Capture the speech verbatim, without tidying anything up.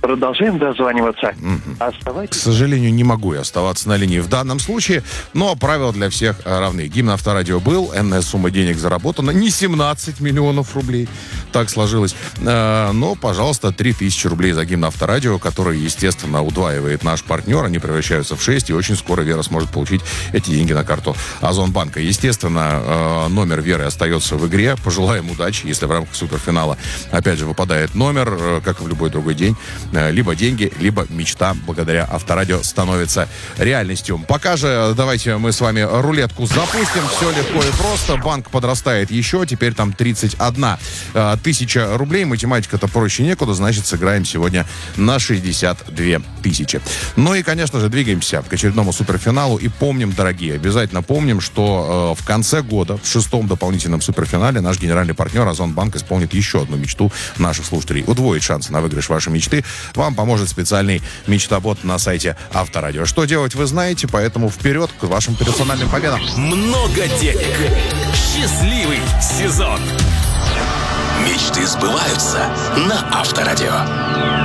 продолжаем дозваниваться. Мгм. К Оставайтесь. сожалению, не могу я оставаться на линии в данном случае, но правила для всех э, равны. Гимн Авторадио был, энная сумма денег заработана, не семнадцать миллионов рублей, так сложилось. Э, но, пожалуйста, три тысячи рублей за гимн Авторадио, который, естественно, удваивает наш партнер, они превращаются в шесть, и очень скоро Вера сможет получить эти деньги на карту Озонбанка. Естественно, э, номер Веры остается в игре. Пожелаем удачи, если в рамках суперфинала, опять же, выпадает номер, э, как и в любой другой день. Э, либо деньги, либо мечта благодаря Авторадио становится реальностью. Пока же давайте мы с вами рулетку запустим. Все легко и просто. Банк подрастает еще. Теперь там тридцать одна э, тысяча рублей. Математика-то проще некуда. Значит, сыграем сегодня на шестьдесят две тысячи. Ну и, конечно же, двигаемся к очередному суперфиналу. И помним, дорогие, обязательно помним, что э, в конце года, в шестом дополнительном суперфинале, наш генеральный партнер Озонбанк исполнит еще одну мечту наших слушателей. Удвоит шансы на выигрыш вашей мечты. Вам поможет специальный мечтобот на сайте Авторадио. Что делать, вы знаете, поэтому вперед к вашим персональным победам. Много денег. Счастливый сезон. Мечты сбываются на Авторадио.